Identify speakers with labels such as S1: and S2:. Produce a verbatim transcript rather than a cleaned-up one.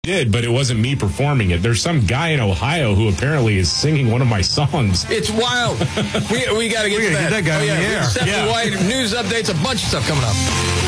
S1: did, but it wasn't me performing it. There's some guy in Ohio who apparently is singing one of my songs.
S2: It's wild. we we got to get to that.
S3: Get that guy
S2: oh, yeah.
S3: on the air.
S2: Stephanie
S1: Yeah.
S2: White, news updates, a bunch of stuff coming up.